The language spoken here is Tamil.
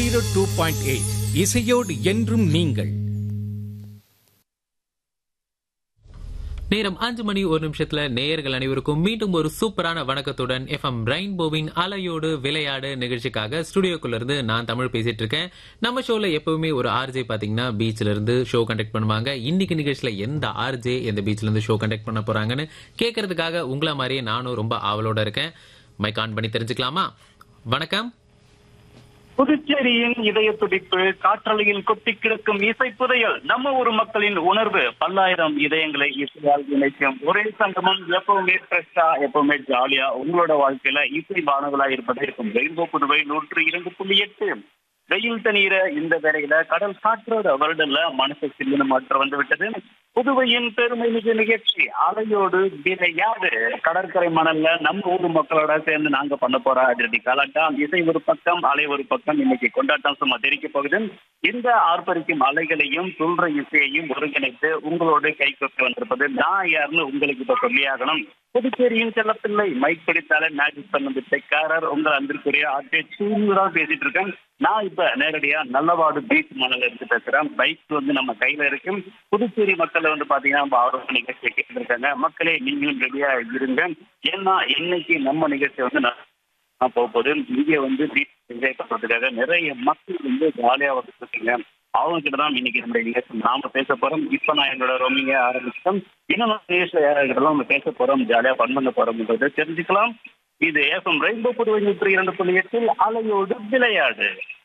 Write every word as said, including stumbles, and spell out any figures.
ஜீரோ டூ பாயிண்ட் எயிட் இசையோடு என்றும் நீங்கள். நேரம் அஞ்சு மணி ஒரு நிமிஷத்துல நேயர்கள் அனைவருக்கும் மீண்டும் ஒரு சூப்பரான வணக்கத்துடன் எஃப்எம் ரெயின்போவின் அலையோடு விளையாடு நிகழ்ச்சிக்காக ஸ்டுடியோக்குள்ள இருந்து நான் தமிழ் பேசிட்டு இருக்கேன். நம்ம ஷோல எப்பவுமே ஒரு ஆர்ஜே பாத்தீங்கன்னா பீச்ல இருந்து ஷோ கண்டக்ட் பண்ணுவாங்க. இன்னைக்கு நிகழ்ச்சியில எந்த ஆர்ஜே எந்த பீச்ல இருந்து ஷோ கண்டக்ட் பண்ண போறாங்கன்னு கேட்கறதுக்காக உங்கள மாதிரியே நானும் ரொம்ப ஆவலோட இருக்கேன். மைக் ஆன் பண்ணி தெரிஞ்சுக்கலாமா? வணக்கம். புதுச்சேரியின் இதய துடிப்பு, காற்றலையில் கொட்டி கிடக்கும் இசை புதையல், நம்ம ஊர் மக்களின் உணர்வு, பல்லாயிரம் இதயங்களை இசையால் இணைக்கும் ஒரே சங்கமம், எப்பவுமே ஃப்ரெஷ்ஷா, எப்பவுமே ஜாலியா உங்களோட வாழ்க்கையில இசை பானங்களா இருப்பதே இருக்கும் ரெயின்போ புதுவை நூற்று இரண்டு புள்ளி எட்டு. வெயில் தண்ணீர இந்த வேளையில கடல் காற்றோட வருடல்ல மனசு சில்லுன்னு மாற்றம் வந்து விட்டது. புதுவையின் பெருமை மிகு நிகழ்ச்சி அலையோடு விளையாடு. கடற்கரை மணல்ல நம்ம ஊர் மக்களோட சேர்ந்து நாங்க பண்ண போற அதிரடி கலாட்டம். இசை ஒரு பக்கம், அலை ஒரு பக்கம். இன்னைக்கு கொண்டாட்டம் சும்மா தெரிவிக்க போகுது. இந்த ஆர்ப்பரிக்கும் அலைகளையும் சொல்ற இசையையும் ஒருங்கிணைத்து உங்களோடு கை கொண்டு வந்திருப்பது நான் யாருன்னு உங்களுக்கு இப்ப சொல்லியாகணும். புதுச்சேரியின் செல்லப்பிள்ளை, மைக் பிடித்தாலே மேஜிக் பண்ண வித்தைக்காரர், உங்கள் அன்பிற்குரிய ஆர்ஜே சூரியதான் பேசிட்டு இருக்கேன். நான் இப்ப நேரடியா நல்லவாடு பீச் மணல இருந்து பேசுறேன். பைக் வந்து நம்ம கையில இருக்கு. புதுச்சேரி மக்கள் வந்து பாத்தீங்கன்னா ஆர்வம் நிகழ்ச்சியை கேட்டு இருக்காங்க. மக்களே நீங்களும் ரெடியா இருங்க. ஏன்னா இன்னைக்கு நம்ம நிகழ்ச்சி வந்து நான் போக போது இங்க வந்து பீச் என்ஜாய் பண்றதுக்காக நிறைய மக்கள் வந்து ஜாலியா வந்துருக்கீங்க. அவங்க கிட்டதான் இன்னைக்கு நம்முடைய நிகழ்ச்சி நாம பேச போறோம். இப்ப நான் என்னோட ரொமிங்க ஆரம்பிச்சிட்டோம். இன்னும் நிகழ்ச்சியில யாராவது நம்ம பேச போறோம், ஜாலியா பண் பண்ண போறோம்ன்றதை தெரிஞ்சுக்கலாம். இது எஃப்எம் ரெயின்போ புதுவை நூற்றி இரண்டு புள்ளி எட்டில் அலையோடு விளையாடு.